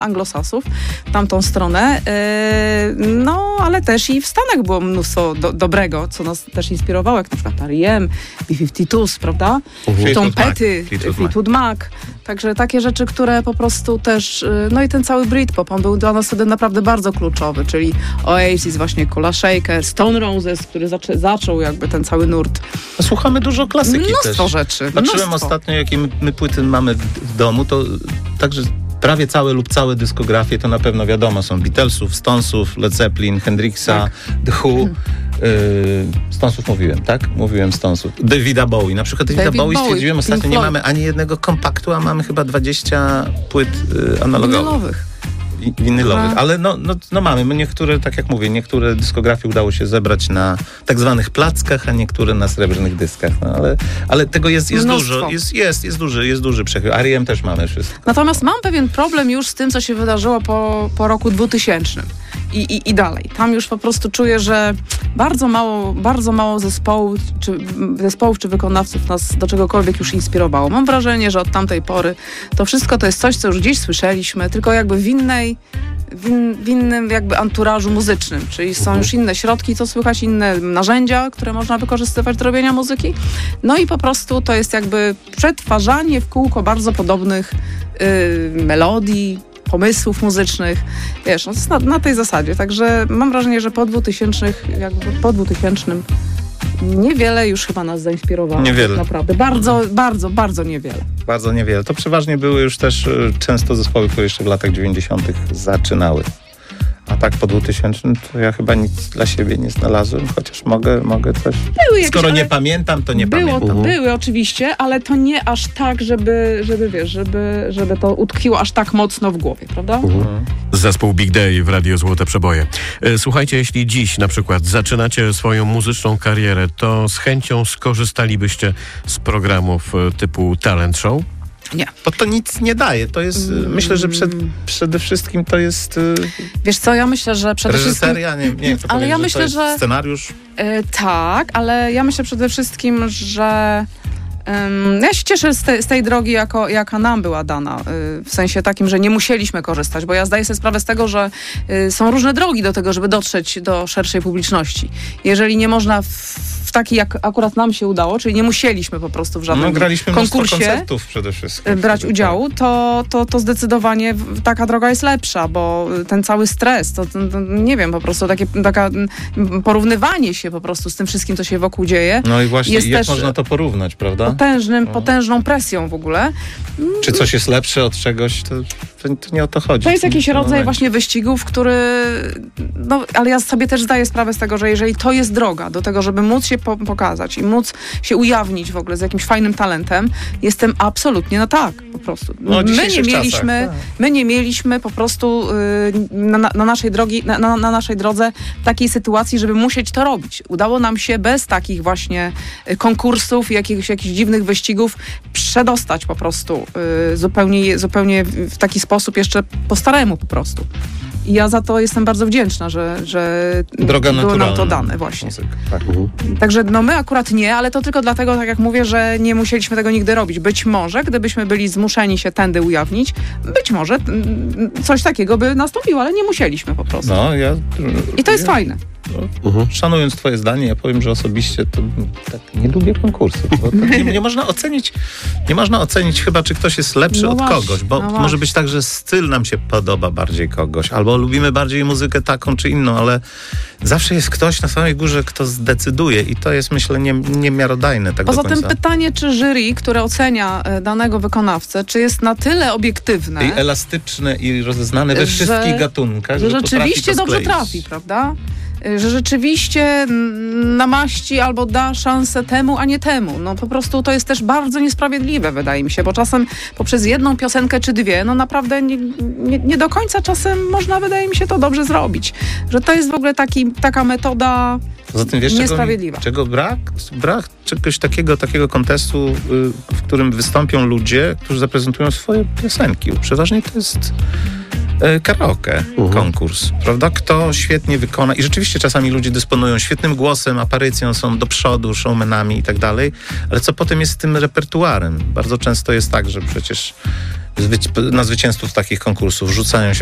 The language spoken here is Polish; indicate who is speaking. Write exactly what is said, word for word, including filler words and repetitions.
Speaker 1: anglosasów, w tamtą stronę. No, ale też i w Stanach było mnóstwo do, dobrego, co nas też inspirowało, jak na przykład R E M, B pięćdziesiąt dwa, prawda?
Speaker 2: Uh-huh.
Speaker 1: Tom Petty, Fleetwood Mac. Także takie rzeczy, które po prostu też, no i ten cały Britpop, on był dla nas wtedy naprawdę bardzo kluczowy, czyli Oasis, właśnie Kula Shaker, Stone Roses, który zaczę, zaczął jakby ten cały nurt.
Speaker 2: Słuchamy dużo klasyki
Speaker 1: mnóstwo
Speaker 2: też.
Speaker 1: Mnóstwo rzeczy.
Speaker 2: Patrzyłem
Speaker 1: mnóstwo.
Speaker 2: ostatnio, jakie my, my płyty mamy w, w domu, to także prawie całe lub całe dyskografie to na pewno wiadomo są Beatlesów, Stonesów, Led Zeppelin, Hendrixa, tak. The Who. Hmm. Yy, Stonesów mówiłem, tak? Mówiłem Stonesów. Davida Bowie. Na przykład Davida Bowie stwierdziłem ostatnio, nie mamy ani jednego kompaktu, a mamy chyba dwadzieścia płyt yy, analogowych.
Speaker 1: Winylowych.
Speaker 2: winylowych, ale no, no, no mamy, my niektóre, tak jak mówię, niektóre dyskografie udało się zebrać na tak zwanych plackach, a niektóre na srebrnych dyskach, no, ale, ale tego jest, jest dużo, jest, jest, jest duży, jest duży przechył. R E M też mamy wszystko.
Speaker 1: Natomiast mam pewien problem już z tym, co się wydarzyło po, po roku dwutysięcznym. I, i, i dalej. Tam już po prostu czuję, że bardzo mało, bardzo mało zespołów czy, zespołów czy wykonawców nas do czegokolwiek już inspirowało. Mam wrażenie, że od tamtej pory to wszystko to jest coś, co już gdzieś słyszeliśmy, tylko jakby w innej, w, in, w innym jakby anturażu muzycznym, czyli są już inne środki, co słychać, inne narzędzia, które można wykorzystywać do robienia muzyki. No i po prostu to jest jakby przetwarzanie w kółko bardzo podobnych yy, melodii, pomysłów muzycznych, wiesz, no to jest na, na tej zasadzie, także mam wrażenie, że po dwutysięcznych, jakby po dwutysięcznym niewiele już chyba nas zainspirowało.
Speaker 2: Niewiele.
Speaker 1: Tak naprawdę, bardzo, bardzo, bardzo niewiele.
Speaker 2: Bardzo niewiele. To przeważnie były już też y, często zespoły, które jeszcze w latach dziewięćdziesiątych zaczynały. A tak po dwutysięcznym to ja chyba nic dla siebie nie znalazłem, chociaż mogę, mogę coś...
Speaker 1: Były jakieś,
Speaker 2: Skoro nie
Speaker 1: ale...
Speaker 2: pamiętam, to nie
Speaker 1: było,
Speaker 2: pamiętam.
Speaker 1: To były oczywiście, ale to nie aż tak, żeby, żeby wiesz, żeby, żeby to utkwiło aż tak mocno w głowie, prawda?
Speaker 3: Mhm. Zespół Big Day w Radio Złote Przeboje. Słuchajcie, jeśli dziś na przykład zaczynacie swoją muzyczną karierę, to z chęcią skorzystalibyście z programów typu Talent Show?
Speaker 1: Nie.
Speaker 2: Bo to nic nie daje. To jest, mm. myślę, że przed, przede wszystkim to jest...
Speaker 1: Wiesz co, ja myślę, że przede
Speaker 2: reżyseria,
Speaker 1: wszystkim...
Speaker 2: nie, nie jak to
Speaker 1: ale ja
Speaker 2: że
Speaker 1: myślę, że...
Speaker 2: Scenariusz?
Speaker 1: Yy, tak, ale ja myślę przede wszystkim, że... Um, ja się cieszę z, te, z tej drogi, jako, jaka nam była dana, yy, w sensie takim, że nie musieliśmy korzystać, bo ja zdaję sobie sprawę z tego, że yy, są różne drogi do tego, żeby dotrzeć do szerszej publiczności. Jeżeli nie można w, w taki, jak akurat nam się udało, czyli nie musieliśmy po prostu w żadnym
Speaker 2: no, graliśmy
Speaker 1: konkursie
Speaker 2: koncertów przede wszystkim
Speaker 1: brać udziału, to, to, to zdecydowanie taka droga jest lepsza, bo ten cały stres, to, to, to nie wiem, po prostu takie taka porównywanie się po prostu z tym wszystkim, co się wokół dzieje.
Speaker 2: No i właśnie,
Speaker 1: jest
Speaker 2: jak
Speaker 1: też
Speaker 2: można to porównać, prawda?
Speaker 1: Potężnym, potężną presją w ogóle.
Speaker 2: Czy coś jest lepsze od czegoś, to, to, to nie o to chodzi.
Speaker 1: To jest jakiś rodzaj
Speaker 2: momencie.
Speaker 1: właśnie wyścigów, który... No, ale ja sobie też zdaję sprawę z tego, że jeżeli to jest droga do tego, żeby móc się po- pokazać i móc się ujawnić w ogóle z jakimś fajnym talentem, jestem absolutnie na tak, po prostu.
Speaker 2: No,
Speaker 1: my, nie mieliśmy,
Speaker 2: czasach, tak.
Speaker 1: my nie mieliśmy po prostu yy, na, na, naszej drogi, na, na, na naszej drodze takiej sytuacji, żeby musieć to robić. Udało nam się bez takich właśnie konkursów i jakichś, jakichś dziwnych wyścigów przedostać po prostu yy, zupełnie, zupełnie w taki sposób jeszcze po staremu po prostu. I ja za to jestem bardzo wdzięczna, że, że
Speaker 2: Droga
Speaker 1: było
Speaker 2: naturalna.
Speaker 1: nam to dane właśnie.
Speaker 2: Muzyka, tak.
Speaker 3: Mhm.
Speaker 1: Także no my akurat nie, ale to tylko dlatego, tak jak mówię, że nie musieliśmy tego nigdy robić. Być może, gdybyśmy byli zmuszeni się tędy ujawnić, być może mm, coś takiego by nastąpiło, ale nie musieliśmy po prostu.
Speaker 2: No, ja...
Speaker 1: I to jest
Speaker 2: ja,
Speaker 1: fajne.
Speaker 2: No, mhm. Szanując twoje zdanie, ja powiem, że osobiście to tak nie lubię konkursów. Bo nie, nie można ocenić, nie można ocenić chyba, czy ktoś jest lepszy
Speaker 1: No
Speaker 2: od
Speaker 1: właśnie,
Speaker 2: kogoś, bo
Speaker 1: no
Speaker 2: może
Speaker 1: właśnie.
Speaker 2: być tak, że styl nam się podoba bardziej kogoś, albo lubimy bardziej muzykę taką czy inną, ale zawsze jest ktoś na samej górze, kto zdecyduje i to jest, myślę, nie, niemiarodajne tak
Speaker 1: Poza
Speaker 2: do
Speaker 1: tym
Speaker 2: końca.
Speaker 1: pytanie, czy jury, które ocenia e, danego wykonawcę, czy jest na tyle obiektywne,
Speaker 2: I elastyczne i rozeznane we
Speaker 1: że-
Speaker 2: wszystkich gatunkach,
Speaker 1: że
Speaker 2: że potrafi
Speaker 1: rzeczywiście
Speaker 2: to
Speaker 1: dobrze
Speaker 2: skleić.
Speaker 1: trafi, prawda? Że rzeczywiście mm, namaści albo da szansę temu, a nie temu. No po prostu to jest też bardzo niesprawiedliwe, wydaje mi się, bo czasem poprzez jedną piosenkę czy dwie, no naprawdę nie, nie, nie do końca czasem można, wydaje mi się, to dobrze zrobić. Że to jest w ogóle taki, taka metoda
Speaker 2: Poza tym wiesz,
Speaker 1: niesprawiedliwa.
Speaker 2: Czego, czego brak? Brak czegoś takiego, takiego kontestu, y, w którym wystąpią ludzie, którzy zaprezentują swoje piosenki. Przeważnie to jest y, karaoke,
Speaker 3: Uh-huh.
Speaker 2: konkurs, prawda? Kto świetnie wykona i rzeczywiście czasami ludzie dysponują świetnym głosem, aparycją, są do przodu, showmanami i tak dalej, ale co potem jest z tym repertuarem? Bardzo często jest tak, że przecież Zwyci- na zwycięzców takich konkursów rzucają się